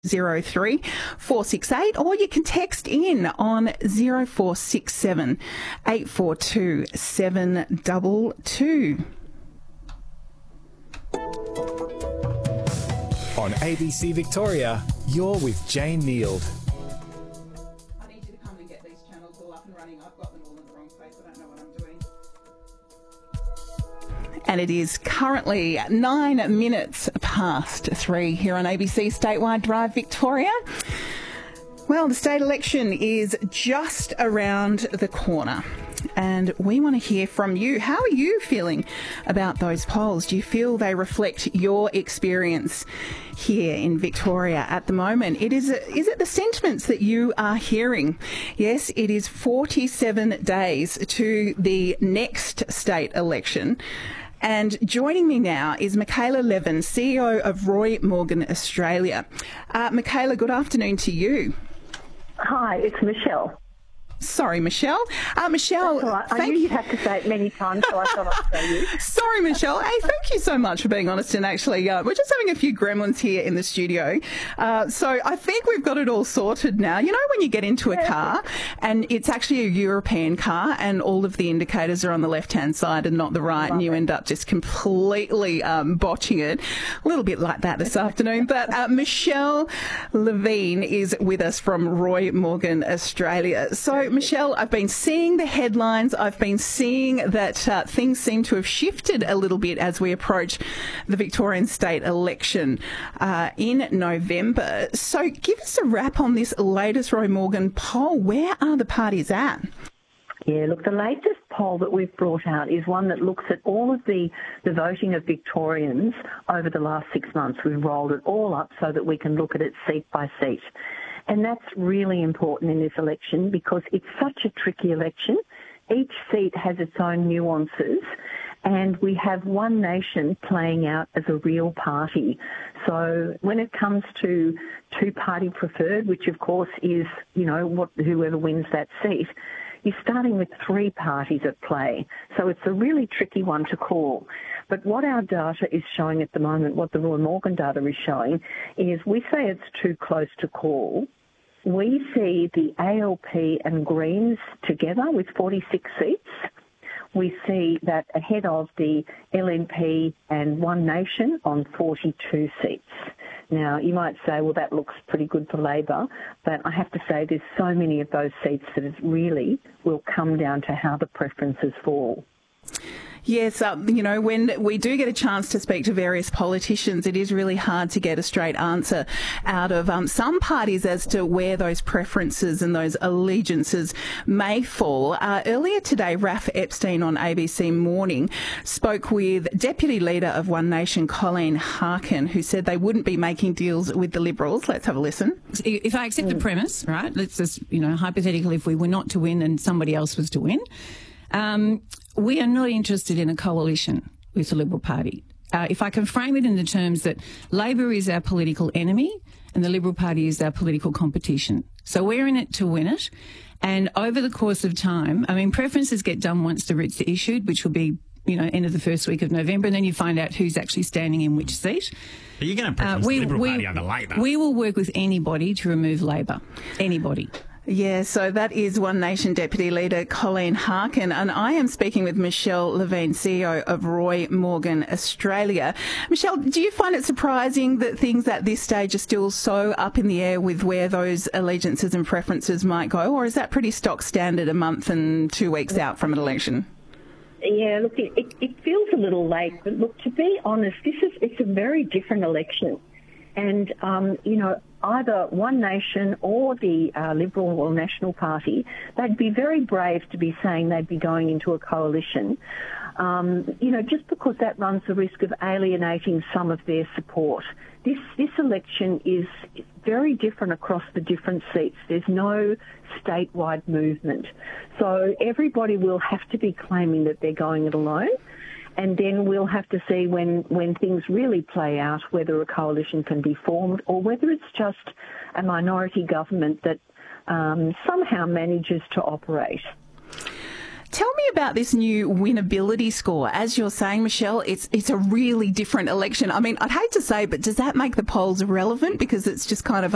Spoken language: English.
03 468, or you can text in on 0467 842 722. On ABC Victoria, you're with Jane Neild. I need you to come and get these channels all up and running. I've got them all in the wrong place. I don't know what I'm doing. And it is currently 9 minutes past 3 here on ABC Statewide Drive Victoria. Well, the state election is just around the corner, and we want to hear from you. How are you feeling about those polls? Do you feel they reflect your experience here in Victoria at the moment? Is it the sentiments that you are hearing? Yes, it is 47 days to the next state election. And joining me now is Michaela Levin, CEO of Roy Morgan Australia. Michaela, good afternoon to you. Hi, it's Michelle. Sorry, Michelle. Michelle, That's all right. I knew you'd have to say it many times, so I thought I'd say you. Sorry, Michelle. Hey, thank you so much for being honest. And actually, we're just having a few gremlins here in the studio. So I think we've got it all sorted now. You know when you get into a car and it's actually a European car and all of the indicators are on the left-hand side and not the right, and you end up just completely botching it. A little bit like that this afternoon. But Michelle Levine is with us from Roy Morgan Australia. So, Michelle, I've been seeing the headlines. I've been seeing that things seem to have shifted a little bit as we approach the Victorian state election in November. So give us a wrap on this latest Roy Morgan poll. Where are the parties at? Yeah, look, the latest poll that we've brought out is one that looks at all of the voting of Victorians over the last 6 months. We've rolled it all up so that we can look at it seat by seat. And that's really important in this election because it's such a tricky election. Each seat has its own nuances, and we have one nation playing out as a real party. So when it comes to two-party preferred, which of course is, whoever wins that seat, you're starting with three parties at play. So it's a really tricky one to call. But what our data is showing at the moment, what the Roy Morgan data is showing, is we say it's too close to call. We see the ALP and Greens together with 46 seats. We see that ahead of the LNP and One Nation on 42 seats. Now, you might say, well, that looks pretty good for Labor, but I have to say there's so many of those seats that it really will come down to how the preferences fall. Yes, when we do get a chance to speak to various politicians, it is really hard to get a straight answer out of some parties as to where those preferences and those allegiances may fall. Earlier today, Raph Epstein on ABC Morning spoke with Deputy Leader of One Nation, Colleen Harkin, who said they wouldn't be making deals with the Liberals. Let's have a listen. If I accept the premise, right, let's just, hypothetically, if we were not to win and somebody else was to win, we are not interested in a coalition with the Liberal Party. If I can frame it in the terms that Labor is our political enemy and the Liberal Party is our political competition. So we're in it to win it. And over the course of time, preferences get done once the writs are issued, which will be, end of the first week of November, and then you find out who's actually standing in which seat. Are you going to preference the Liberal Party over Labor? We will work with anybody to remove Labor. Anybody. Yeah, so that is One Nation Deputy Leader Colleen Harkin, and I am speaking with Michelle Levine, CEO of Roy Morgan Australia. Michelle, do you find it surprising that things at this stage are still so up in the air with where those allegiances and preferences might go, or is that pretty stock standard a month and 2 weeks out from an election? Yeah, look, it feels a little late, but look, to be honest, it's a very different election. And, either One Nation or the Liberal or National Party, they'd be very brave to be saying they'd be going into a coalition, just because that runs the risk of alienating some of their support. This election is very different across the different seats. There's no statewide movement. So everybody will have to be claiming that they're going it alone. And then we'll have to see when things really play out whether a coalition can be formed or whether it's just a minority government that somehow manages to operate. Tell me about this new winnability score. As you're saying, Michelle, it's a really different election. I'd hate to say, but does that make the polls irrelevant because it's just kind of